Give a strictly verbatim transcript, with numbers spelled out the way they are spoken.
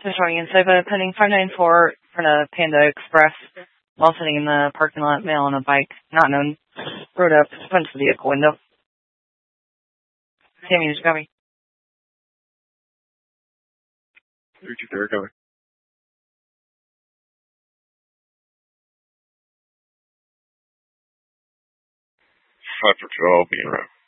Central Union Soba, pending five ninety-four for the Panda Express while sitting in the parking lot, male on a bike, not known, rode up, punched the vehicle window. Sammy, did you copy? three two three, copy. five for twelve, being around.